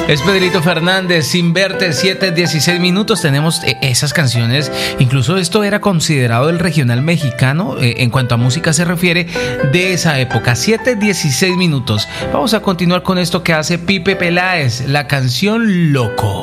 Es Pedrito Fernández, Sin Verte, 7:16 minutos. Tenemos esas canciones. Incluso esto era considerado el regional mexicano en cuanto a música se refiere de esa época. 7:16 minutos. Vamos a continuar con esto que hace Pipe Peláez, la canción Loco.